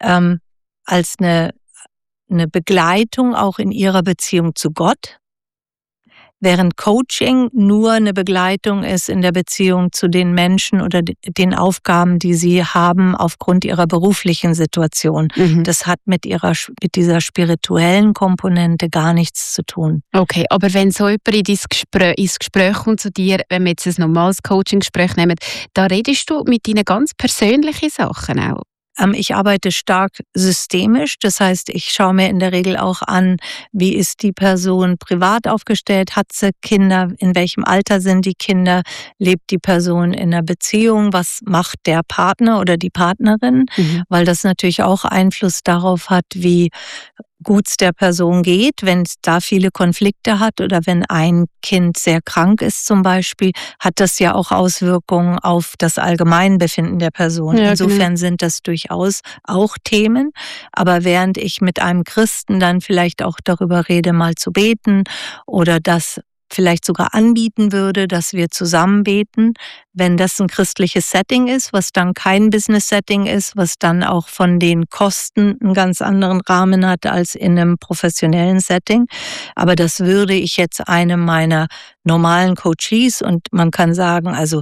als eine Begleitung auch in ihrer Beziehung zu Gott, während Coaching nur eine Begleitung ist in der Beziehung zu den Menschen oder den Aufgaben, die sie haben aufgrund ihrer beruflichen Situation. Das hat mit dieser spirituellen Komponente gar nichts zu tun. Okay, aber wenn so jemand ins Gespräch kommt zu dir, wenn wir jetzt ein normales Coaching-Gespräch nehmen, da redest du mit ihnen ganz persönliche Sachen auch? Ich arbeite stark systemisch, das heißt, ich schaue mir in der Regel auch an, wie ist die Person privat aufgestellt, hat sie Kinder, in welchem Alter sind die Kinder, lebt die Person in einer Beziehung, was macht der Partner oder die Partnerin, weil das natürlich auch Einfluss darauf hat, wie gut es der Person geht, wenn es da viele Konflikte hat oder wenn ein Kind sehr krank ist zum Beispiel, hat das ja auch Auswirkungen auf das Allgemeinbefinden der Person. Ja, Insofern sind das durchaus auch Themen, aber während ich mit einem Christen dann vielleicht auch darüber rede, mal zu beten oder das vielleicht sogar anbieten würde, dass wir zusammen beten, wenn das ein christliches Setting ist, was dann kein Business-Setting ist, was dann auch von den Kosten einen ganz anderen Rahmen hat als in einem professionellen Setting. Aber das würde ich jetzt einem meiner normalen Coaches, und man kann sagen, also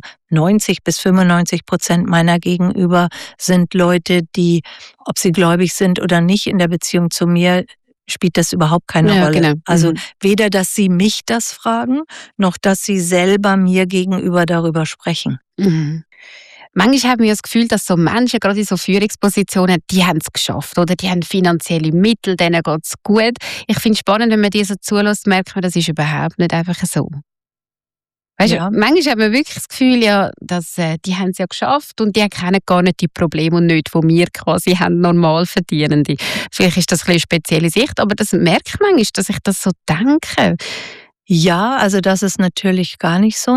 90-95% meiner Gegenüber sind Leute, die, ob sie gläubig sind oder nicht, in der Beziehung zu mir, spielt das überhaupt keine Rolle. Genau. Also weder, dass sie mich das fragen, noch dass sie selber mir gegenüber darüber sprechen. Manchmal haben wir das Gefühl, dass so Menschen, gerade in so Führungspositionen, die haben es geschafft, oder die haben finanzielle Mittel, denen geht es gut. Ich finde es spannend, wenn man die so zulässt, merkt man, das ist überhaupt nicht einfach so. Weißt du, manchmal hat man wirklich das Gefühl, ja, dass, die haben es ja geschafft und die erkennen gar nicht die Probleme und nicht, die wir quasi haben, normal Verdienende. Vielleicht ist das ein bisschen eine spezielle Sicht, aber das merkt man manchmal, dass ich das so denke. Ja, also das ist natürlich gar nicht so.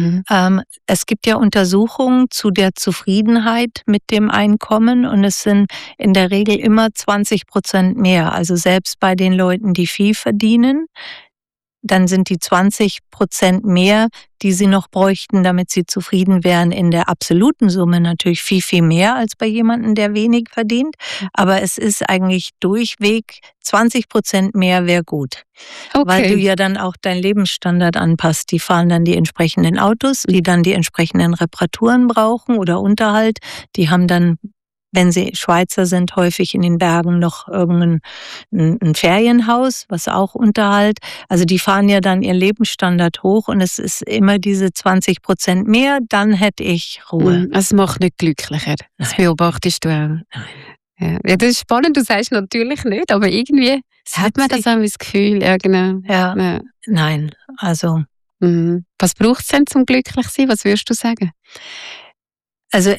Es gibt ja Untersuchungen zu der Zufriedenheit mit dem Einkommen und es sind in der Regel immer 20% mehr. Also selbst bei den Leuten, die viel verdienen, dann sind die 20% mehr, die sie noch bräuchten, damit sie zufrieden wären. In der absoluten Summe natürlich viel, viel mehr als bei jemandem, der wenig verdient. Aber es ist eigentlich durchweg 20% mehr wäre gut. Okay. Weil du ja dann auch deinen Lebensstandard anpasst. Die fahren dann die entsprechenden Autos, die dann die entsprechenden Reparaturen brauchen oder Unterhalt. Die haben dann, wenn sie Schweizer sind, häufig in den Bergen noch irgendein Ferienhaus, was auch Unterhalt. Also die fahren ja dann ihren Lebensstandard hoch und es ist immer diese 20% mehr, dann hätte ich Ruhe. Es macht nicht glücklicher. Das beobachtest du auch. Ja, das ist spannend, du sagst natürlich nicht, aber irgendwie hat man das auch das Gefühl. Ja, genau. Ja. Nein, also. Was braucht es denn zum glücklich sein? Was würdest du sagen? Also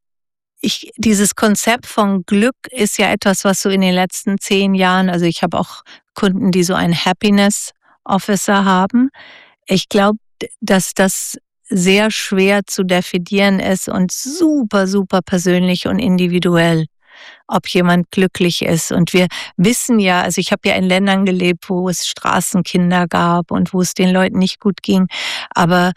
dieses Konzept von Glück ist ja etwas, was so in den letzten 10 Jahren, also ich habe auch Kunden, die so einen Happiness Officer haben. Ich glaube, dass das sehr schwer zu definieren ist und super, super persönlich und individuell, ob jemand glücklich ist. Und wir wissen ja, also ich habe ja in Ländern gelebt, wo es Straßenkinder gab und wo es den Leuten nicht gut ging, aber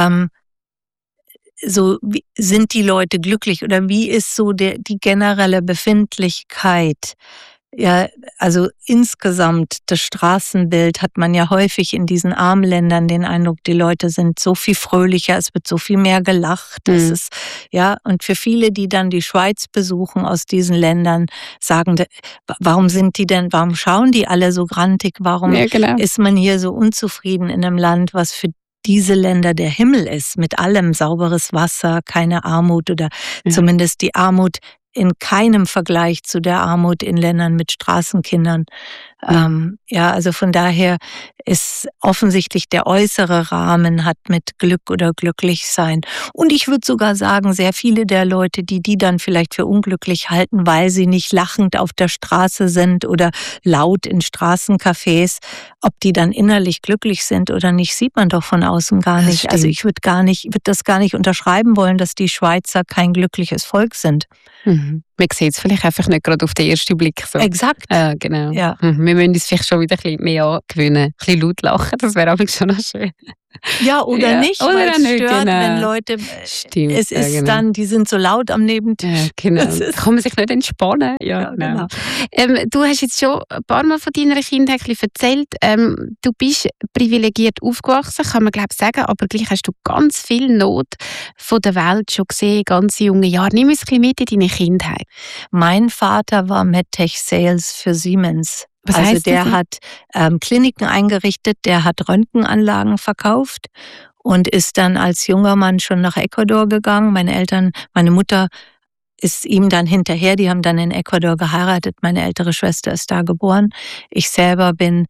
so sind die Leute glücklich oder wie ist so die generelle Befindlichkeit? Ja, also insgesamt das Straßenbild hat man ja häufig in diesen armen Ländern den Eindruck, die Leute sind so viel fröhlicher, es wird so viel mehr gelacht. Es ist, ja, und für viele, die dann die Schweiz besuchen aus diesen Ländern, sagen, warum schauen die alle so grantig? Warum ist man hier so unzufrieden in einem Land, was für diese Länder der Himmel ist, mit allem, sauberes Wasser, keine Armut oder zumindest die Armut in keinem Vergleich zu der Armut in Ländern mit Straßenkindern. Also von daher ist offensichtlich der äußere Rahmen hat mit Glück oder Glücklichsein. Und ich würde sogar sagen, sehr viele der Leute, die dann vielleicht für unglücklich halten, weil sie nicht lachend auf der Straße sind oder laut in Straßencafés, ob die dann innerlich glücklich sind oder nicht, sieht man doch von außen gar nicht. Also ich würde das gar nicht unterschreiben wollen, dass die Schweizer kein glückliches Volk sind. Man sieht es vielleicht einfach nicht gerade auf den ersten Blick so. Exakt. Genau. Ja. Wir müssen uns vielleicht schon wieder ein bisschen mehr angewöhnen. Ein bisschen laut lachen, das wäre auch schon noch schön. Ja, oder Ja, nicht, oder weil auch es nicht, stört, wenn genau. Leute, Stimmt, es ja, ist genau. dann, die sind so laut am Nebentisch. Ja, genau. Das Da ist, kann man sich nicht entspannen. Ja, ja, genau. genau. Du hast jetzt schon ein paar Mal von deiner Kindheit ein bisschen erzählt. Du bist privilegiert aufgewachsen, kann man glaube ich sagen, aber gleich hast du ganz viel Not von der Welt schon gesehen, ganz junge Jahre. Nimm uns ein bisschen mit in deine Kindheit. Mein Vater war MedTech Sales für Siemens. Was Also heisst das? der hat Kliniken eingerichtet, der hat Röntgenanlagen verkauft und ist dann als junger Mann schon nach Ecuador gegangen. Meine Mutter ist ihm dann hinterher, die haben dann in Ecuador geheiratet. Meine ältere Schwester ist da geboren. Ich selber bin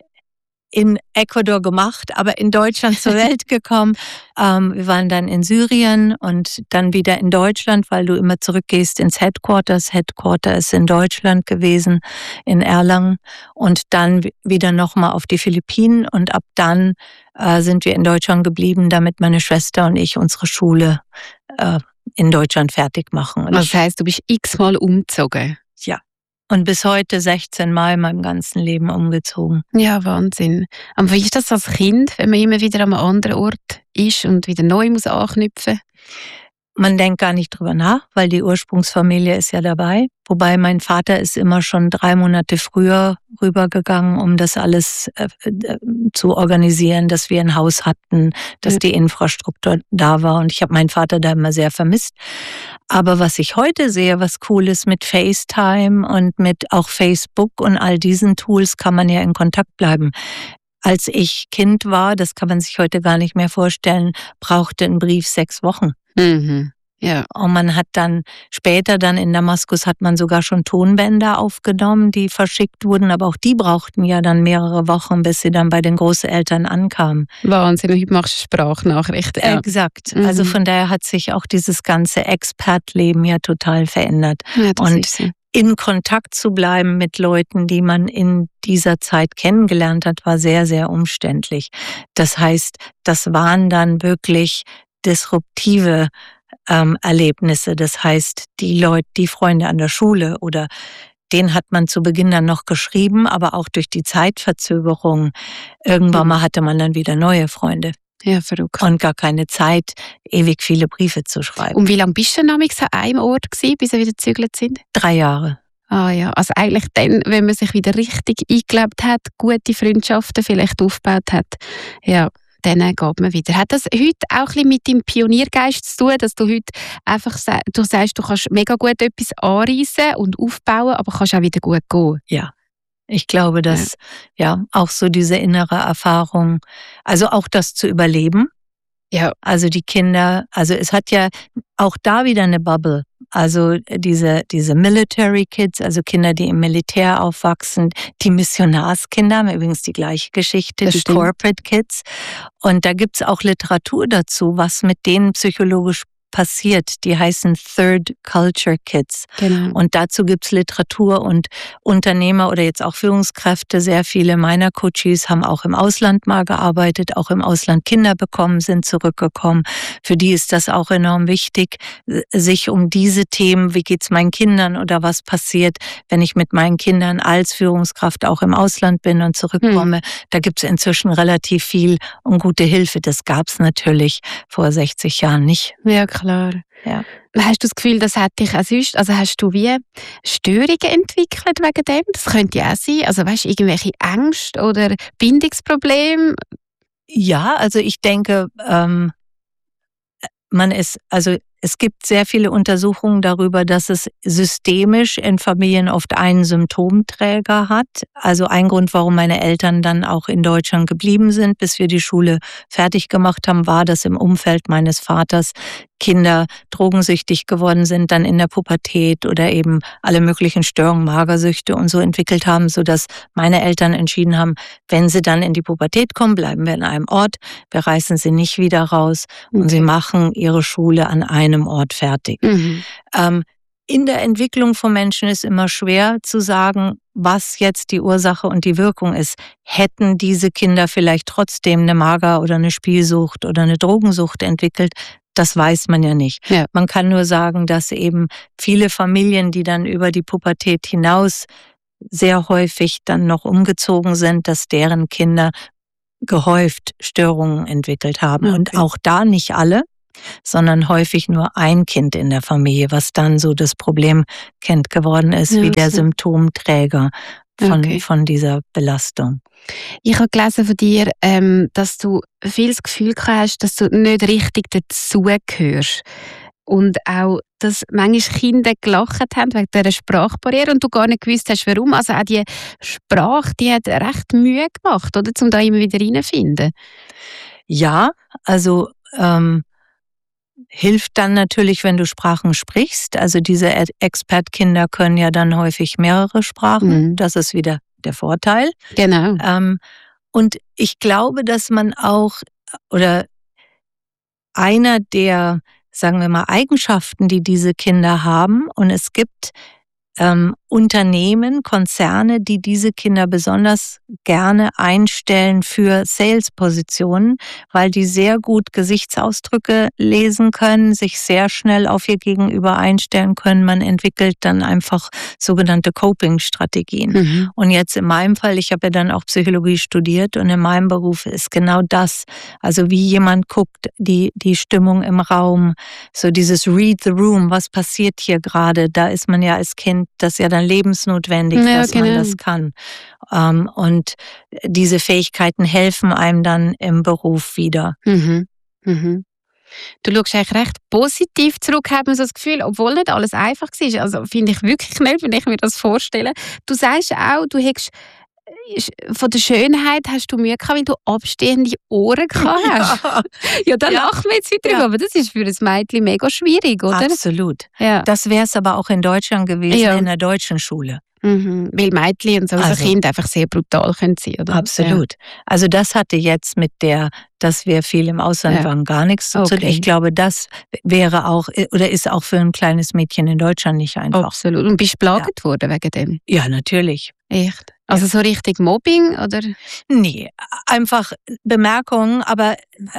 in Ecuador gemacht, aber in Deutschland zur Welt gekommen. Wir waren dann in Syrien und dann wieder in Deutschland, weil du immer zurückgehst ins Headquarters. Headquarter ist in Deutschland gewesen, in Erlangen. Und dann wieder nochmal auf die Philippinen. Und ab dann sind wir in Deutschland geblieben, damit meine Schwester und ich unsere Schule in Deutschland fertig machen. Und Das heisst, du bist x-mal umgezogen. ja. Und bis heute 16 Mal in meinem ganzen Leben umgezogen. Ja, Wahnsinn. Aber wie ist das als Kind, wenn man immer wieder an einem anderen Ort ist und wieder neu muss anknüpfen? Man denkt gar nicht drüber nach, weil die Ursprungsfamilie ist ja dabei. Wobei mein Vater ist immer schon 3 Monate früher rübergegangen, um das alles zu organisieren, dass wir ein Haus hatten, dass die Infrastruktur da war. Und ich habe meinen Vater da immer sehr vermisst. Aber was ich heute sehe, was cool ist mit FaceTime und mit auch Facebook und all diesen Tools, kann man ja in Kontakt bleiben. Als ich Kind war, das kann man sich heute gar nicht mehr vorstellen, brauchte ein Brief 6 Wochen. Mhm. Ja. Und man hat dann später in Damaskus hat man sogar schon Tonbänder aufgenommen, die verschickt wurden, aber auch die brauchten ja dann mehrere Wochen, bis sie dann bei den Großeltern ankamen. Wahnsinn, heute machst du Sprachnachrichten. Ja. Exakt. Also von daher hat sich auch dieses ganze Expat-Leben ja total verändert. Ja, das Und ist so. in Kontakt zu bleiben mit Leuten, die man in dieser Zeit kennengelernt hat, war sehr, sehr umständlich. Das heißt, das waren dann wirklich disruptive Erlebnisse. Das heißt, die Freunde an der Schule oder denen hat man zu Beginn dann noch geschrieben, aber auch durch die Zeitverzögerung irgendwann mal hatte man dann wieder neue Freunde. Ja, verrückt. Und gar keine Zeit, ewig viele Briefe zu schreiben. Und wie lange bist du dann an einem Ort gewesen, bis wir wieder gezügelt sind? 3 Jahre. Ah ja, also eigentlich dann, wenn man sich wieder richtig eingelebt hat, gute Freundschaften vielleicht aufgebaut hat, ja, dann geht man wieder. Hat das heute auch ein bisschen mit deinem Pioniergeist zu tun, dass du heute einfach du sagst, du kannst mega gut etwas anreissen und aufbauen, aber kannst auch wieder gut gehen? Ja. Ich glaube, dass auch so diese innere Erfahrung, also auch das zu überleben. Ja. Also die Kinder, also es hat ja auch da wieder eine Bubble. Also diese Military Kids, also Kinder, die im Militär aufwachsen, die Missionarskinder haben übrigens die gleiche Geschichte, die Corporate Kids. Und da gibt's auch Literatur dazu, was mit denen psychologisch passiert. Die heißen Third Culture Kids. Genau. Und dazu gibt's Literatur und Unternehmer oder jetzt auch Führungskräfte. Sehr viele meiner Coaches haben auch im Ausland mal gearbeitet, auch im Ausland Kinder bekommen, sind zurückgekommen. Für die ist das auch enorm wichtig, sich um diese Themen, wie geht's meinen Kindern oder was passiert, wenn ich mit meinen Kindern als Führungskraft auch im Ausland bin und zurückkomme. Da gibt's inzwischen relativ viel und gute Hilfe. Das gab's natürlich vor 60 Jahren nicht. Ja, klar. Ja. Hast du das Gefühl, das hat dich auch sonst, also hast du wie Störungen entwickelt wegen dem? Das könnte ja auch sein. Also weißt du, irgendwelche Ängste oder Bindungsprobleme? Ja, also ich denke, es gibt sehr viele Untersuchungen darüber, dass es systemisch in Familien oft einen Symptomträger hat. Also ein Grund, warum meine Eltern dann auch in Deutschland geblieben sind, bis wir die Schule fertig gemacht haben, war, dass im Umfeld meines Vaters Kinder drogensüchtig geworden sind, dann in der Pubertät oder eben alle möglichen Störungen, Magersüchte und so entwickelt haben, sodass meine Eltern entschieden haben, wenn sie dann in die Pubertät kommen, bleiben wir in einem Ort, wir reißen sie nicht wieder raus und sie machen ihre Schule an einem Ort fertig. In der Entwicklung von Menschen ist immer schwer zu sagen, was jetzt die Ursache und die Wirkung ist. Hätten diese Kinder vielleicht trotzdem eine Mager- oder eine Spielsucht oder eine Drogensucht entwickelt? Das weiß man ja nicht. Ja. Man kann nur sagen, dass eben viele Familien, die dann über die Pubertät hinaus sehr häufig dann noch umgezogen sind, dass deren Kinder gehäuft Störungen entwickelt haben. Okay. Und auch da nicht alle, sondern häufig nur ein Kind in der Familie, was dann so das Problemkind geworden ist, wie der Symptomträger von dieser Belastung. Ich habe gelesen von dir, dass du viel das Gefühl hast, dass du nicht richtig dazugehörst. Und auch, dass manchmal Kinder gelacht haben wegen dieser Sprachbarriere und du gar nicht gewusst hast, warum. Also auch die Sprache, die hat recht Mühe gemacht, oder? Um da immer wieder reinzufinden. Ja, also hilft dann natürlich, wenn du Sprachen sprichst. Also diese Expertkinder können ja dann häufig mehrere Sprachen. Das ist wieder der Vorteil. Genau. Und ich glaube, dass man auch, oder einer der, sagen wir mal, Eigenschaften, die diese Kinder haben, und es gibt Unternehmen, Konzerne, die diese Kinder besonders gerne einstellen für Sales-Positionen, weil die sehr gut Gesichtsausdrücke lesen können, sich sehr schnell auf ihr Gegenüber einstellen können. Man entwickelt dann einfach sogenannte Coping-Strategien. Und jetzt in meinem Fall, ich habe ja dann auch Psychologie studiert und in meinem Beruf ist genau das, also wie jemand guckt, die Stimmung im Raum, so dieses Read the Room, was passiert hier gerade, da ist man ja als Kind, das ist ja dann lebensnotwendig, dass man das kann. Und diese Fähigkeiten helfen einem dann im Beruf wieder. Du schaust eigentlich recht positiv zurück, hat man so das Gefühl, obwohl nicht alles einfach war. Also finde ich wirklich nicht, wenn ich mir das vorstelle. Du sagst auch, du hättest von der Schönheit hast du Mühe gehabt, weil du abstehende Ohren gehabt hast. Ja, da lachen wir jetzt wieder drüber, aber das ist für ein Mädchen mega schwierig, oder? Absolut. Ja. Das wäre es aber auch in Deutschland gewesen, in der deutschen Schule. Weil Mädchen und so Kinder einfach sehr brutal können sein, oder? Absolut. Ja. Also das hatte jetzt mit dass wir viel im Ausland waren, gar nichts zu tun. Ich glaube, das wäre auch, oder ist auch für ein kleines Mädchen in Deutschland nicht einfach. Absolut. Und bist du belagert worden wegen dem? Ja, natürlich. Echt? Also so richtig Mobbing, oder? Nee, einfach Bemerkungen, aber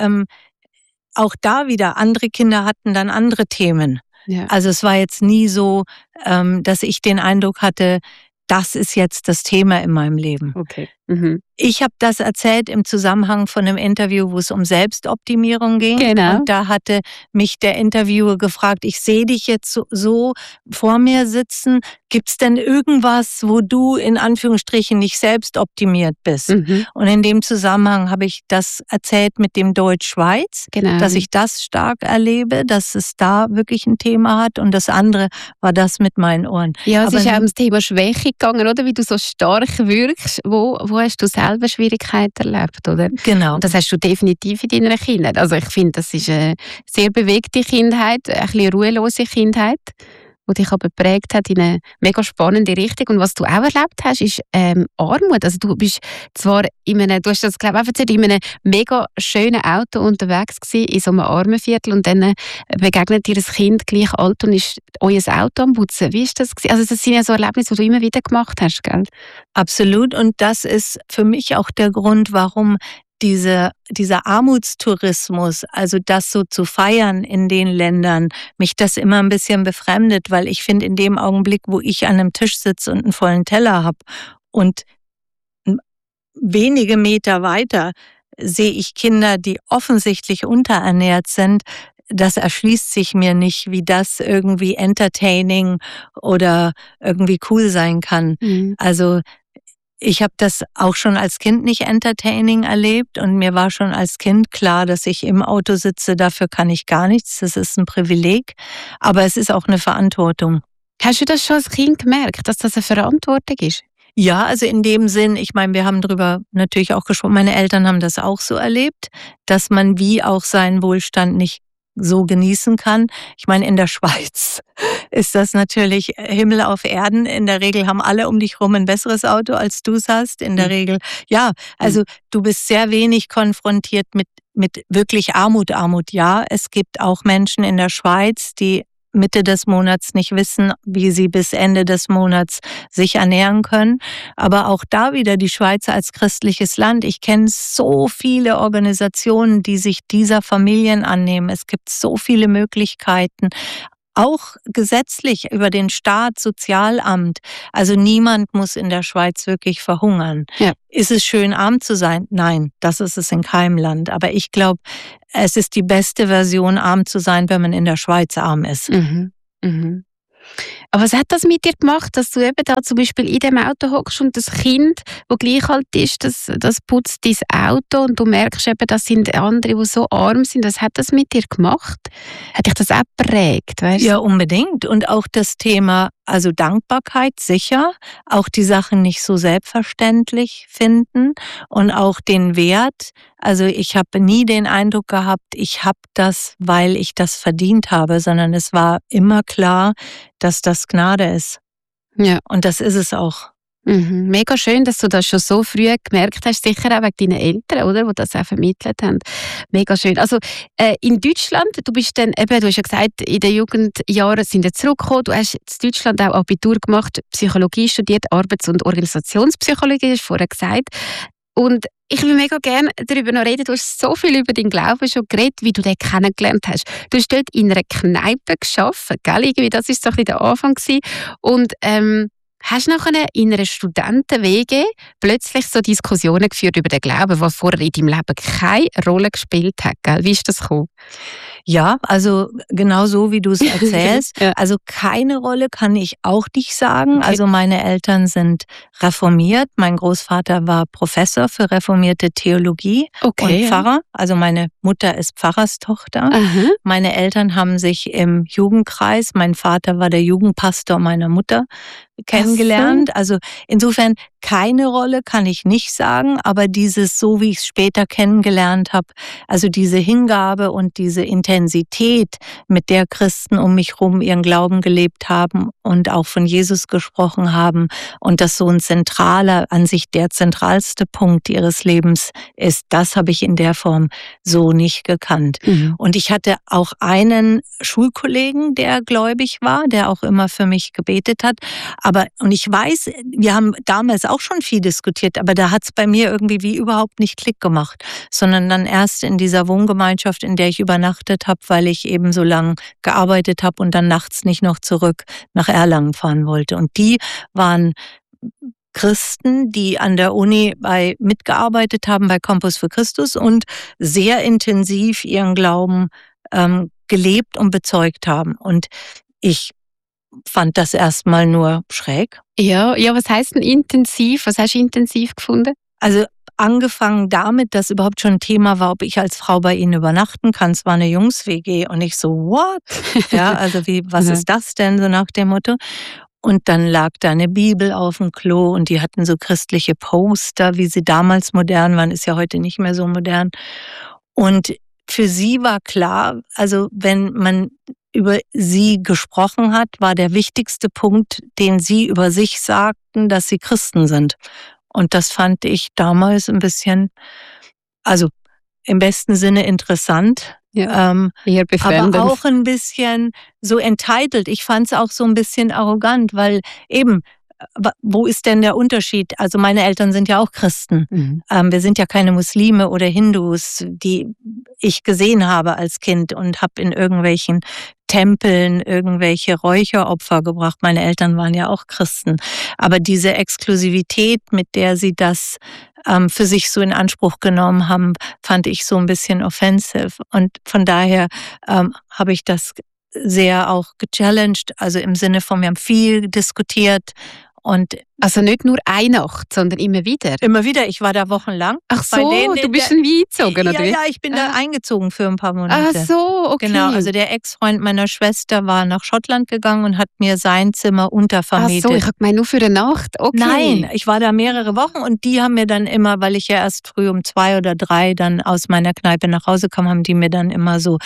auch da wieder, andere Kinder hatten dann andere Themen. Ja. Also es war jetzt nie so, dass ich den Eindruck hatte, das ist jetzt das Thema in meinem Leben. Okay. Ich habe das erzählt im Zusammenhang von einem Interview, wo es um Selbstoptimierung ging. Genau. Und da hatte mich der Interviewer gefragt, ich sehe dich jetzt so vor mir sitzen. Gibt's denn irgendwas, wo du in Anführungsstrichen nicht selbst optimiert bist? Und in dem Zusammenhang habe ich das erzählt mit dem Deutsch-Schweiz, dass ich das stark erlebe, dass es da wirklich ein Thema hat. Und das andere war das mit meinen Ohren. Ja, es ist auch ums Thema Schwäche gegangen, oder? Wie du so stark wirkst. Wo hast du selber Schwierigkeiten erlebt, oder? Genau. Und das hast du definitiv in deiner Kindheit. Also ich finde, das ist eine sehr bewegte Kindheit, ein bisschen ruhelose Kindheit, die dich aber geprägt hat in eine mega spannende Richtung. Und was du auch erlebt hast, ist Armut. Also du bist zwar du hast das glaube ich auch erzählt, in einem mega schönen Auto unterwegs gewesen, in so einem Armenviertel und dann begegnet dir ein Kind gleich alt und ist euer Auto am Putzen. Wie ist das gewesen? Also das sind ja so Erlebnisse, die du immer wieder gemacht hast, gell? Absolut, und das ist für mich auch der Grund, warum dieser Armutstourismus, also das so zu feiern in den Ländern, mich das immer ein bisschen befremdet, weil ich finde, in dem Augenblick, wo ich an einem Tisch sitze und einen vollen Teller habe und wenige Meter weiter sehe ich Kinder, die offensichtlich unterernährt sind, das erschließt sich mir nicht, wie das irgendwie entertaining oder irgendwie cool sein kann. Also ich habe das auch schon als Kind nicht entertaining erlebt und mir war schon als Kind klar, dass ich im Auto sitze, dafür kann ich gar nichts, das ist ein Privileg, aber es ist auch eine Verantwortung. Hast du das schon als Kind gemerkt, dass das eine Verantwortung ist? Ja, also in dem Sinn, ich meine, wir haben darüber natürlich auch gesprochen, meine Eltern haben das auch so erlebt, dass man wie auch seinen Wohlstand nicht so genießen kann. Ich meine, in der Schweiz ist das natürlich Himmel auf Erden. In der Regel haben alle um dich rum ein besseres Auto, als du es hast. In der Regel, ja, also du bist sehr wenig konfrontiert mit wirklich Armut. Ja, es gibt auch Menschen in der Schweiz, die Mitte des Monats nicht wissen, wie sie bis Ende des Monats sich ernähren können. Aber auch da wieder die Schweiz als christliches Land. Ich kenne so viele Organisationen, die sich dieser Familien annehmen. Es gibt so viele Möglichkeiten, auch gesetzlich über den Staat, Sozialamt. Also niemand muss in der Schweiz wirklich verhungern. Ja. Ist es schön, arm zu sein? Nein, das ist es in keinem Land. Aber ich glaube, es ist die beste Version, arm zu sein, wenn man in der Schweiz arm ist. Mhm. Mhm. Aber was hat das mit dir gemacht, dass du eben da zum Beispiel in dem Auto hockst und das Kind, das gleich alt ist, das putzt dein Auto und du merkst eben, das sind andere, die so arm sind. Was hat das mit dir gemacht? Hat dich das auch geprägt? Weißt du? Ja, unbedingt. Und auch das Thema, also Dankbarkeit, sicher. Auch die Sachen nicht so selbstverständlich finden und auch den Wert. Also ich habe nie den Eindruck gehabt, ich habe das, weil ich das verdient habe, sondern es war immer klar, dass das Gnade ist. Ja. Und das ist es auch. Mhm. Mega schön, dass du das schon so früh gemerkt hast, sicher auch wegen deinen Eltern, oder, die das auch vermittelt haben. Mega schön. Also in Deutschland, du bist dann eben, du hast ja gesagt, in den Jugendjahren sind wir zurückgekommen, du hast in Deutschland auch Abitur gemacht, Psychologie studiert, Arbeits- und Organisationspsychologie, hast du vorher gesagt. Und ich will mega gerne darüber noch reden. Du hast so viel über deinen Glauben schon geredet, wie du den kennengelernt hast. Du hast dort in einer Kneipe gearbeitet, gell? Irgendwie, das war so ein bisschen der Anfang gewesen. Und hast nachher in einer Studenten-WG plötzlich so Diskussionen geführt über den Glauben, die vorher in deinem Leben keine Rolle gespielt hat. Gell? Wie ist das gekommen? Ja, also genau so, wie du es erzählst. Ja. Also keine Rolle kann ich auch nicht sagen. Okay. Also meine Eltern sind reformiert. Mein Großvater war Professor für reformierte Theologie Okay, und ja. Pfarrer. Also meine Mutter ist Pfarrerstochter. Aha. Meine Eltern haben sich im Jugendkreis, mein Vater war der Jugendpastor meiner Mutter, kennengelernt. Also insofern keine Rolle kann ich nicht sagen, aber dieses, so wie ich es später kennengelernt habe, also diese Hingabe und diese Intensität, mit der Christen um mich herum ihren Glauben gelebt haben und auch von Jesus gesprochen haben und das so ein zentraler, an sich der zentralste Punkt ihres Lebens ist, das habe ich in der Form so nicht gekannt. Mhm. Und ich hatte auch einen Schulkollegen, der gläubig war, der auch immer für mich gebetet hat. Und ich weiß, wir haben damals auch schon viel diskutiert, aber da hat es bei mir irgendwie wie überhaupt nicht Klick gemacht, sondern dann erst in dieser Wohngemeinschaft, in der ich übernachtet habe, weil ich eben so lange gearbeitet habe und dann nachts nicht noch zurück nach Erlangen fahren wollte. Und die waren Christen, die an der Uni mitgearbeitet haben bei Campus für Christus und sehr intensiv ihren Glauben gelebt und bezeugt haben. Und ich fand das erstmal nur schräg. Ja, was heisst denn intensiv? Was hast du intensiv gefunden? Also angefangen damit, dass überhaupt schon ein Thema war, ob ich als Frau bei ihnen übernachten kann. Es war eine Jungs-WG und ich so, what? Ja, also was ist das denn, so nach dem Motto? Und dann lag da eine Bibel auf dem Klo und die hatten so christliche Poster, wie sie damals modern waren, ist ja heute nicht mehr so modern. Und für sie war klar, also wenn man über sie gesprochen hat, war der wichtigste Punkt, den sie über sich sagten, dass sie Christen sind. Und das fand ich damals ein bisschen, also im besten Sinne interessant, Ja, eher befremdend. aber auch ein bisschen so entitled. Ich fand es auch so ein bisschen arrogant, weil eben, wo ist denn der Unterschied? Also meine Eltern sind ja auch Christen. Mhm. Wir sind ja keine Muslime oder Hindus, die ich gesehen habe als Kind und habe in irgendwelchen Tempeln irgendwelche Räucheropfer gebracht. Meine Eltern waren ja auch Christen. Aber diese Exklusivität, mit der sie das für sich so in Anspruch genommen haben, fand ich so ein bisschen offensive. Und von daher habe ich das sehr auch gechallenged, also im Sinne von, wir haben viel diskutiert. Und also nicht nur eine Nacht, sondern immer wieder? Immer wieder, ich war da wochenlang. Ach so, du bist dann wie eingezogen, oder wie? Ja, ich bin da eingezogen für ein paar Monate. Ach so, okay. Genau, also der Ex-Freund meiner Schwester war nach Schottland gegangen und hat mir sein Zimmer untervermietet. Ach so, ich habe gemeint, nur für eine Nacht, okay. Nein, ich war da mehrere Wochen und die haben mir dann immer, weil ich ja erst früh um 2 oder 3 dann aus meiner Kneipe nach Hause kam, haben die mir dann immer so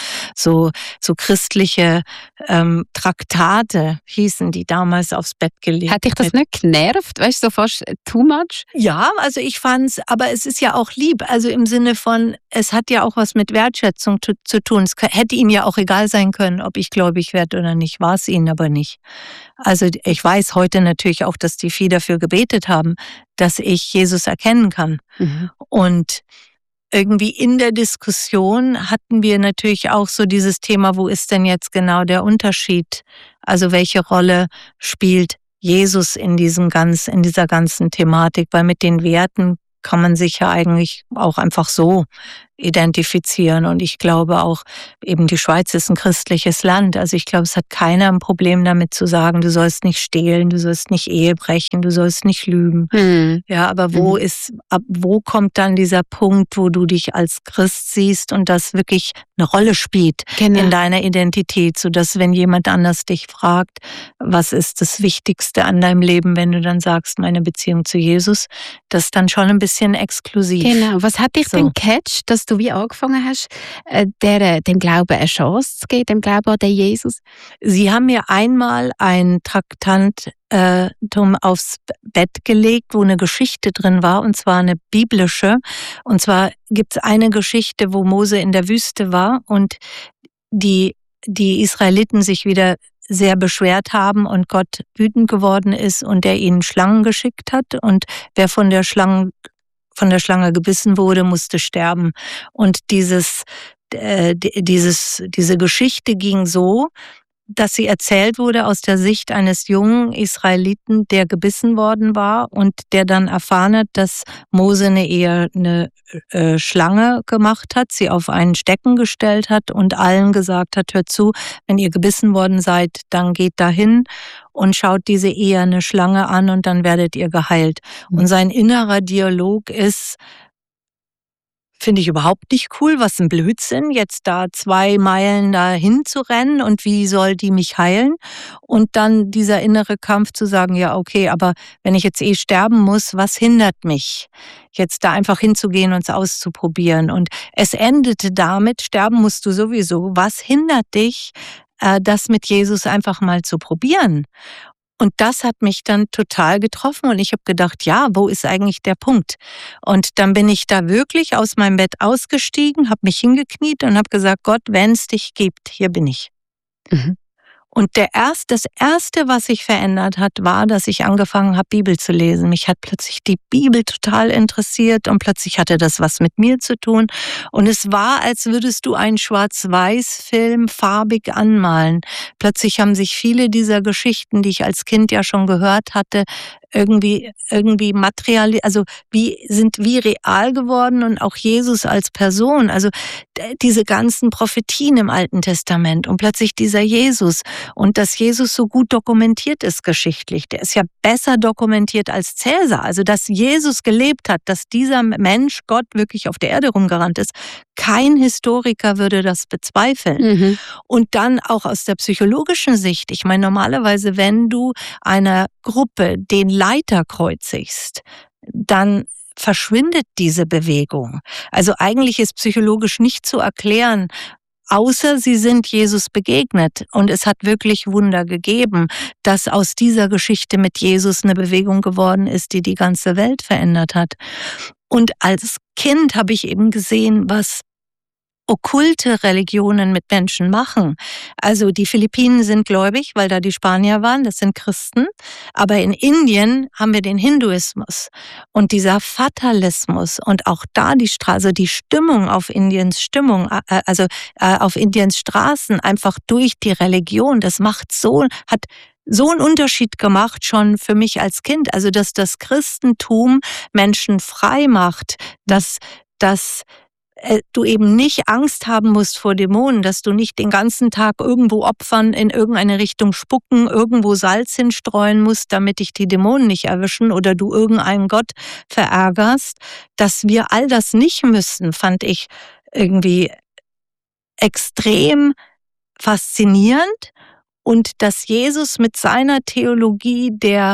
christliche Traktate, hießen die damals, aufs Bett gelegt. Hat dich das nicht genervt? Weißt du, so fast too much? Ja, also ich fand's, aber es ist ja auch lieb, also im Sinne von, es hat ja auch was mit Wertschätzung zu tun. Es hätte ihnen ja auch egal sein können, ob ich gläubig werde oder nicht, war es ihnen aber nicht. Also ich weiß heute natürlich auch, dass die viel dafür gebetet haben, dass ich Jesus erkennen kann. Mhm. Und irgendwie in der Diskussion hatten wir natürlich auch so dieses Thema, wo ist denn jetzt genau der Unterschied? Also welche Rolle spielt Jesus in dieser ganzen Thematik? Weil mit den Werten kann man sich ja eigentlich auch einfach so identifizieren. Und ich glaube auch, eben die Schweiz ist ein christliches Land. Also ich glaube, es hat keiner ein Problem damit zu sagen, du sollst nicht stehlen, du sollst nicht Ehe brechen, du sollst nicht lügen. Ja, aber wo kommt dann dieser Punkt, wo du dich als Christ siehst und das wirklich eine Rolle spielt in deiner Identität, sodass, wenn jemand anders dich fragt, was ist das Wichtigste an deinem Leben, wenn du dann sagst, meine Beziehung zu Jesus, das ist dann schon ein bisschen exklusiv. Genau. Was hat dich denn gecatcht, dass du wie angefangen hast, dem Glauben eine Chance zu geben, dem Glauben an den Jesus? Sie haben mir einmal ein Traktantum aufs Bett gelegt, wo eine Geschichte drin war, und zwar eine biblische. Und zwar gibt es eine Geschichte, wo Mose in der Wüste war und die Israeliten sich wieder sehr beschwert haben und Gott wütend geworden ist und der ihnen Schlangen geschickt hat. Und wer von der Schlange gebissen wurde, musste sterben. Und diese Geschichte ging so, dass sie erzählt wurde aus der Sicht eines jungen Israeliten, der gebissen worden war und der dann erfahren hat, dass Mose eine Schlange gemacht hat, sie auf einen Stecken gestellt hat und allen gesagt hat, hört zu, wenn ihr gebissen worden seid, dann geht dahin und schaut diese eherne Schlange an und dann werdet ihr geheilt. Und sein innerer Dialog ist, finde ich überhaupt nicht cool, was ein Blödsinn, jetzt da 2 Meilen dahin zu rennen und wie soll die mich heilen? Und dann dieser innere Kampf zu sagen, ja okay, aber wenn ich jetzt sterben muss, was hindert mich, jetzt da einfach hinzugehen und es auszuprobieren? Und es endete damit, sterben musst du sowieso, was hindert dich, das mit Jesus einfach mal zu probieren? Und das hat mich dann total getroffen und ich habe gedacht, ja, wo ist eigentlich der Punkt? Und dann bin ich da wirklich aus meinem Bett ausgestiegen, habe mich hingekniet und habe gesagt, Gott, wenn es dich gibt, hier bin ich. Und das Erste, was sich verändert hat, war, dass ich angefangen habe, Bibel zu lesen. Mich hat plötzlich die Bibel total interessiert und plötzlich hatte das was mit mir zu tun. Und es war, als würdest du einen Schwarz-Weiß-Film farbig anmalen. Plötzlich haben sich viele dieser Geschichten, die ich als Kind ja schon gehört hatte, irgendwie material, also sind wie real geworden und auch Jesus als Person. Also diese ganzen Prophetien im Alten Testament und plötzlich dieser Jesus und dass Jesus so gut dokumentiert ist geschichtlich. Der ist ja besser dokumentiert als Cäsar. Also dass Jesus gelebt hat, dass dieser Mensch, Gott, wirklich auf der Erde rumgerannt ist. Kein Historiker würde das bezweifeln. Und dann auch aus der psychologischen Sicht. Ich meine, normalerweise, wenn du einer Gruppe den Leiter kreuzigst, dann verschwindet diese Bewegung. Also eigentlich ist psychologisch nicht zu erklären, außer sie sind Jesus begegnet. Und es hat wirklich Wunder gegeben, dass aus dieser Geschichte mit Jesus eine Bewegung geworden ist, die die ganze Welt verändert hat. Und als Kind habe ich eben gesehen, was okkulte Religionen mit Menschen machen. Also die Philippinen sind gläubig, weil da die Spanier waren, das sind Christen. Aber in Indien haben wir den Hinduismus und dieser Fatalismus und auch da die Stimmung auf Indiens auf Indiens Straßen einfach durch die Religion, das hat so einen Unterschied gemacht schon für mich als Kind. Also dass das Christentum Menschen frei macht, dass du eben nicht Angst haben musst vor Dämonen, dass du nicht den ganzen Tag irgendwo Opfern in irgendeine Richtung spucken, irgendwo Salz hinstreuen musst, damit dich die Dämonen nicht erwischen oder du irgendeinen Gott verärgerst. Dass wir all das nicht müssen, fand ich irgendwie extrem faszinierend und dass Jesus mit seiner Theologie der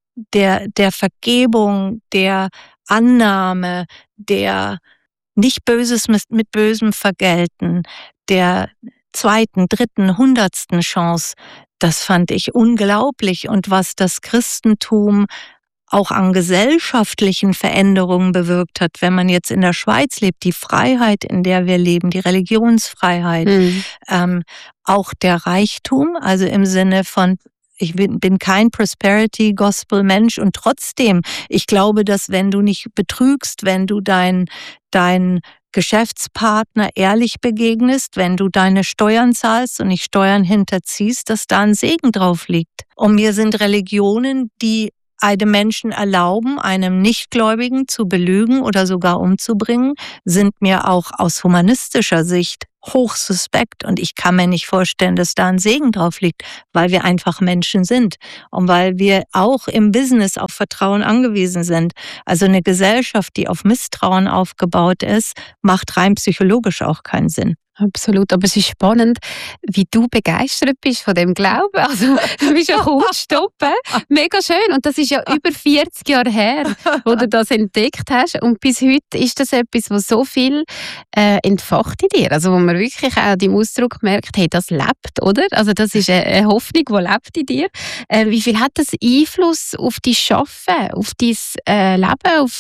Vergebung, der Annahme, der nicht Böses mit Bösem vergelten, der 2., 3., 100. Chance, das fand ich unglaublich. Und was das Christentum auch an gesellschaftlichen Veränderungen bewirkt hat, wenn man jetzt in der Schweiz lebt, die Freiheit, in der wir leben, die Religionsfreiheit, auch der Reichtum, also im Sinne von ich bin kein Prosperity-Gospel-Mensch und trotzdem, ich glaube, dass wenn du nicht betrügst, wenn du dein Geschäftspartner ehrlich begegnest, wenn du deine Steuern zahlst und nicht Steuern hinterziehst, dass da ein Segen drauf liegt. Und mir sind Religionen, die einem Menschen erlauben, einem Nichtgläubigen zu belügen oder sogar umzubringen, sind mir auch aus humanistischer Sicht hochsuspekt. Und ich kann mir nicht vorstellen, dass da ein Segen drauf liegt, weil wir einfach Menschen sind und weil wir auch im Business auf Vertrauen angewiesen sind. Also eine Gesellschaft, die auf Misstrauen aufgebaut ist, macht rein psychologisch auch keinen Sinn. Absolut, aber es ist spannend, wie du begeistert bist von dem Glauben. Also, du bist ja kaum zu stoppen. Mega schön. Und das ist ja über 40 Jahre her, wo du das entdeckt hast. Und bis heute ist das etwas, was so viel entfacht in dir. Also, wo man wirklich auch im Ausdruck merkt, hey, das lebt, oder? Also, das ist eine Hoffnung, die lebt in dir. Wie viel hat das Einfluss auf dein Schaffen, auf dein Leben, auf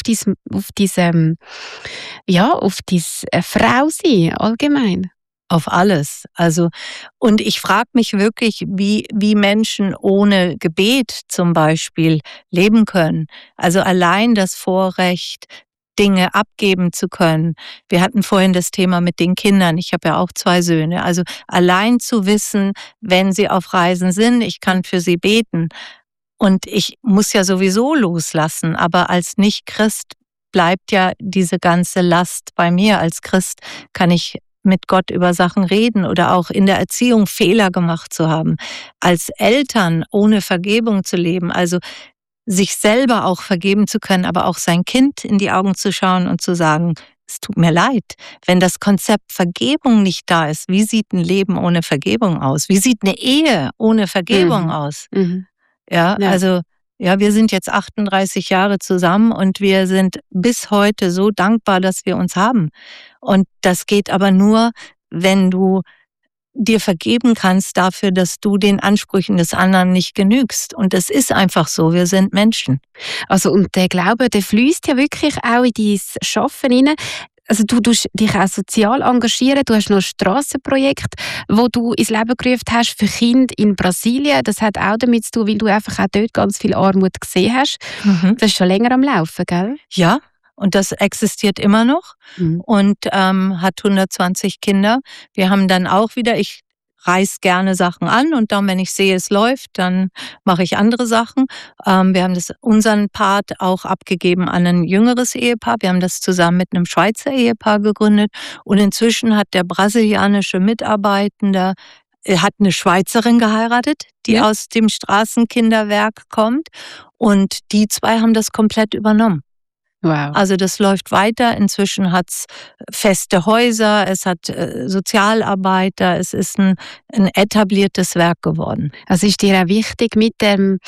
dein Frausein allgemein? Auf alles. Also, und ich frage mich wirklich, wie Menschen ohne Gebet zum Beispiel leben können. Also allein das Vorrecht, Dinge abgeben zu können. Wir hatten vorhin das Thema mit den Kindern. Ich habe ja auch 2 Söhne. Also allein zu wissen, wenn sie auf Reisen sind, ich kann für sie beten. Und ich muss ja sowieso loslassen. Aber als Nicht-Christ bleibt ja diese ganze Last bei mir. Als Christ kann ich mit Gott über Sachen reden oder auch in der Erziehung Fehler gemacht zu haben. Als Eltern ohne Vergebung zu leben, also sich selber auch vergeben zu können, aber auch sein Kind in die Augen zu schauen und zu sagen, es tut mir leid. Wenn das Konzept Vergebung nicht da ist, wie sieht ein Leben ohne Vergebung aus? Wie sieht eine Ehe ohne Vergebung aus? Ja, also ja, wir sind jetzt 38 Jahre zusammen und wir sind bis heute so dankbar, dass wir uns haben. Und das geht aber nur, wenn du dir vergeben kannst dafür, dass du den Ansprüchen des anderen nicht genügst. Und das ist einfach so, wir sind Menschen. Also, und der Glaube, der fließt ja wirklich auch in dein Schaffen hinein. Also du tust dich auch sozial engagieren, du hast noch ein Strassenprojekt, wo du ins Leben gerufen hast für Kinder in Brasilien. Das hat auch damit zu tun, weil du einfach auch dort ganz viel Armut gesehen hast. Das ist schon länger am Laufen, gell? Ja, und das existiert immer noch und hat 120 Kinder. Wir haben dann auch wieder, ich reiß gerne Sachen an und dann, wenn ich sehe, es läuft, dann mache ich andere Sachen. Wir haben unseren Part auch abgegeben an ein jüngeres Ehepaar. Wir haben das zusammen mit einem Schweizer Ehepaar gegründet und inzwischen hat der brasilianische Mitarbeitende hat eine Schweizerin geheiratet, die aus dem Straßenkinderwerk kommt und die 2 haben das komplett übernommen. Wow. Also das läuft weiter. Inzwischen hat es feste Häuser, es hat Sozialarbeiter, es ist ein etabliertes Werk geworden. Also ist dir auch wichtig mit dem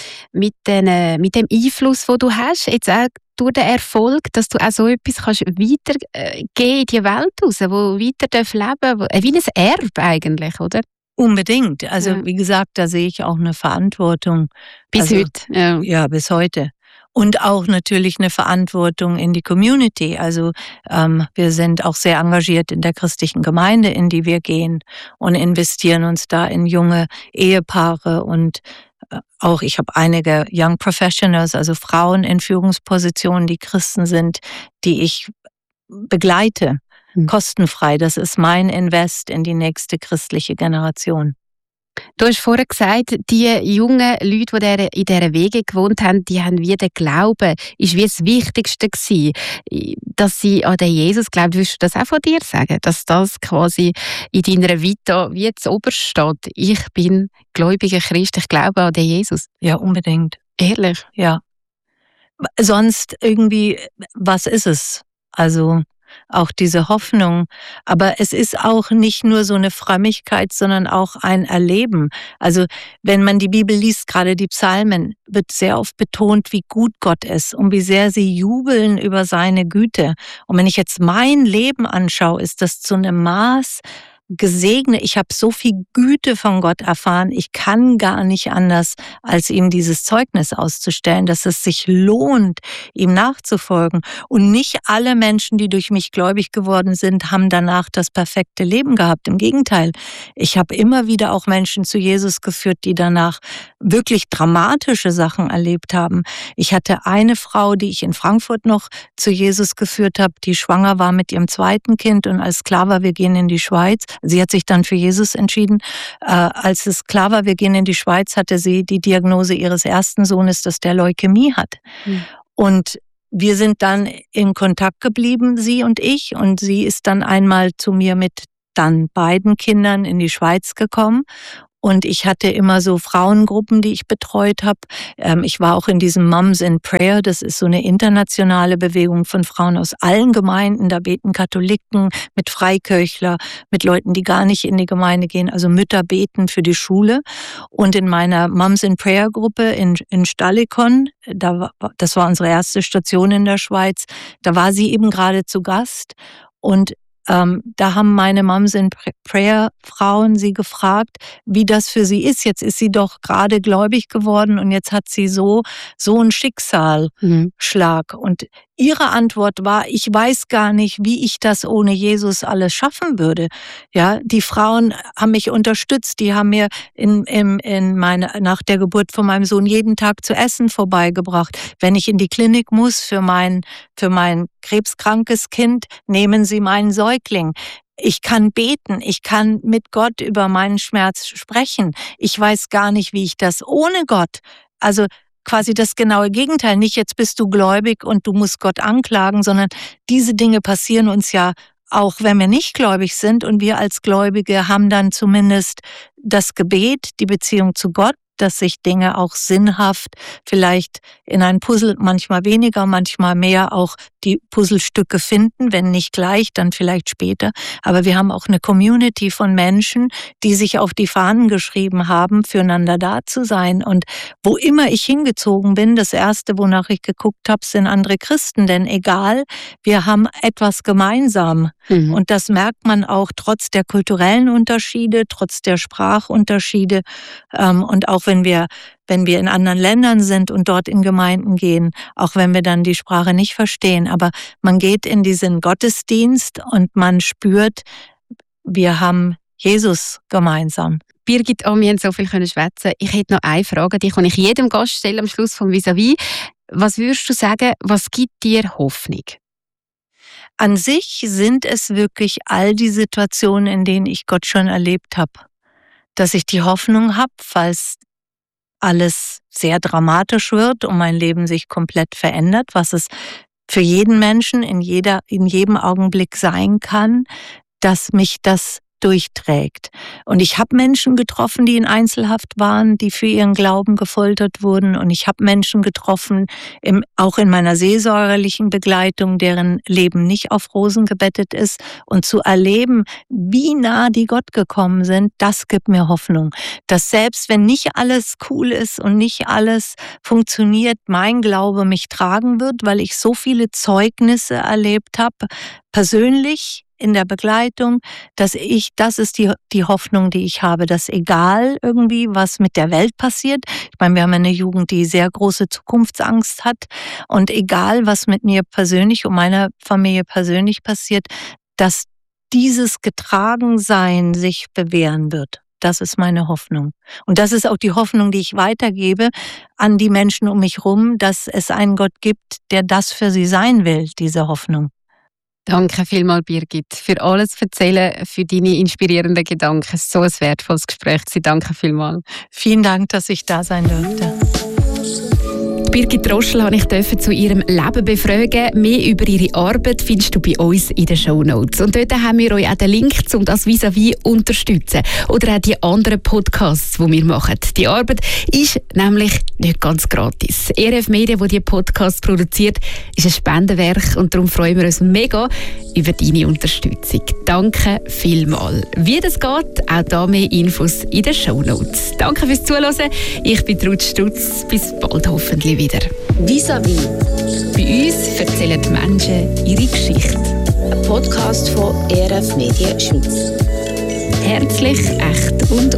Einfluss, den du hast, jetzt auch durch den Erfolg, dass du auch so etwas kannst weitergeben in die Welt raus, wo weiter leben darf, wie ein Erbe eigentlich, oder? Unbedingt. Also wie gesagt, da sehe ich auch eine Verantwortung. Bis heute. Ja, bis heute. Und auch natürlich eine Verantwortung in die Community. Also wir sind auch sehr engagiert in der christlichen Gemeinde, in die wir gehen und investieren uns da in junge Ehepaare und auch ich habe einige Young Professionals, also Frauen in Führungspositionen, die Christen sind, die ich begleite, kostenfrei. Das ist mein Invest in die nächste christliche Generation. Du hast vorher gesagt, die jungen Leute, die in dieser Wege gewohnt haben, die haben wie den Glauben, ist wie das Wichtigste gewesen, dass sie an den Jesus glauben. Würdest du das auch von dir sagen, dass das quasi in deiner Vita wie zuoberst steht? Ich bin gläubiger Christ, ich glaube an den Jesus. Ja, unbedingt. Ehrlich? Ja. Sonst irgendwie, was ist es? Also auch diese Hoffnung. Aber es ist auch nicht nur so eine Frömmigkeit, sondern auch ein Erleben. Also wenn man die Bibel liest, gerade die Psalmen, wird sehr oft betont, wie gut Gott ist und wie sehr sie jubeln über seine Güte. Und wenn ich jetzt mein Leben anschaue, ist das zu einem Maß, gesegnet, ich habe so viel Güte von Gott erfahren, ich kann gar nicht anders, als ihm dieses Zeugnis auszustellen, dass es sich lohnt, ihm nachzufolgen. Und nicht alle Menschen, die durch mich gläubig geworden sind, haben danach das perfekte Leben gehabt. Im Gegenteil, ich habe immer wieder auch Menschen zu Jesus geführt, die danach wirklich dramatische Sachen erlebt haben. Ich hatte eine Frau, die ich in Frankfurt noch zu Jesus geführt habe, die schwanger war mit ihrem zweiten Kind und als klar war, wir gehen in die Schweiz. Sie hat sich dann für Jesus entschieden. Als es klar war, wir gehen in die Schweiz, hatte sie die Diagnose ihres ersten Sohnes, dass der Leukämie hat. Und wir sind dann in Kontakt geblieben, sie und ich. Und sie ist dann einmal zu mir mit dann beiden Kindern in die Schweiz gekommen. Und ich hatte immer so Frauengruppen, die ich betreut habe. Ich war auch in diesem Moms in Prayer. Das ist so eine internationale Bewegung von Frauen aus allen Gemeinden. Da beten Katholiken mit Freikirchler, mit Leuten, die gar nicht in die Gemeinde gehen. Also Mütter beten für die Schule. Und in meiner Moms in Prayer Gruppe in Stallikon, das war unsere erste Station in der Schweiz, da war sie eben gerade zu Gast. Und da haben meine Moms in Prayer Frauen sie gefragt, wie das für sie ist. Jetzt ist sie doch gerade gläubig geworden und jetzt hat sie so einen Schicksalsschlag. Und ihre Antwort war, ich weiß gar nicht, wie ich das ohne Jesus alles schaffen würde. Ja, die Frauen haben mich unterstützt, die haben mir nach der Geburt von meinem Sohn jeden Tag zu essen vorbeigebracht. Wenn ich in die Klinik muss für mein krebskrankes Kind, nehmen sie meinen Säugling. Ich kann beten, ich kann mit Gott über meinen Schmerz sprechen. Ich weiß gar nicht, wie ich das ohne Gott, also quasi das genaue Gegenteil. Nicht jetzt bist du gläubig und du musst Gott anklagen, sondern diese Dinge passieren uns ja auch, wenn wir nicht gläubig sind. Und wir als Gläubige haben dann zumindest das Gebet, die Beziehung zu Gott, dass sich Dinge auch sinnhaft vielleicht in ein Puzzle, manchmal weniger, manchmal mehr, auch die Puzzlestücke finden, wenn nicht gleich, dann vielleicht später. Aber wir haben auch eine Community von Menschen, die sich auf die Fahnen geschrieben haben, füreinander da zu sein. Und wo immer ich hingezogen bin, das Erste, wonach ich geguckt habe, sind andere Christen. Denn egal, wir haben etwas gemeinsam. Und das merkt man auch trotz der kulturellen Unterschiede, trotz der Sprachunterschiede. Und auch wenn wir in anderen Ländern sind und dort in Gemeinden gehen, auch wenn wir dann die Sprache nicht verstehen. Aber man geht in diesen Gottesdienst und man spürt, wir haben Jesus gemeinsam. Birgit, wir haben so viel schwätzen. Ich hätte noch eine Frage, die kann ich jedem Gast stellen am Schluss vom Vis-à-vis. Was würdest du sagen, was gibt dir Hoffnung? An sich sind es wirklich all die Situationen, in denen ich Gott schon erlebt habe. Dass ich die Hoffnung habe, falls alles sehr dramatisch wird und mein Leben sich komplett verändert, was es für jeden Menschen in jedem Augenblick sein kann, dass mich das durchträgt. Und ich habe Menschen getroffen, die in Einzelhaft waren, die für ihren Glauben gefoltert wurden. Und ich habe Menschen getroffen, auch in meiner seelsorgerlichen Begleitung, deren Leben nicht auf Rosen gebettet ist. Und zu erleben, wie nah die Gott gekommen sind, das gibt mir Hoffnung. Dass selbst wenn nicht alles cool ist und nicht alles funktioniert, mein Glaube mich tragen wird, weil ich so viele Zeugnisse erlebt habe, persönlich, in der Begleitung, das ist die Hoffnung, die ich habe, dass egal irgendwie, was mit der Welt passiert, ich meine, wir haben eine Jugend, die sehr große Zukunftsangst hat, und egal, was mit mir persönlich und meiner Familie persönlich passiert, dass dieses Getragensein sich bewähren wird. Das ist meine Hoffnung. Und das ist auch die Hoffnung, die ich weitergebe an die Menschen um mich rum, dass es einen Gott gibt, der das für sie sein will, diese Hoffnung. Danke vielmals, Birgit, für alles Erzählen, für deine inspirierenden Gedanken. So ein wertvolles Gespräch. Danke vielmals. Vielen Dank, dass ich da sein durfte. Birgit Roschel durfte ich zu ihrem Leben befragen. Mehr über ihre Arbeit findest du bei uns in den Shownotes. Und dort haben wir euch auch den Link, um das Vis-à-vis zu unterstützen. Oder auch die anderen Podcasts, die wir machen. Die Arbeit ist nämlich nicht ganz gratis. ERF Media, die diese Podcasts produziert, ist ein Spendenwerk und darum freuen wir uns mega über deine Unterstützung. Danke vielmals. Wie das geht, auch da mehr Infos in den Shownotes. Danke fürs Zuhören. Ich bin Ruth Stutz. Bis bald hoffentlich wieder. Vis-à-vis. Bei uns erzählen die Menschen ihre Geschichte. Ein Podcast von ERF Media Schweiz. Herzlich, echt und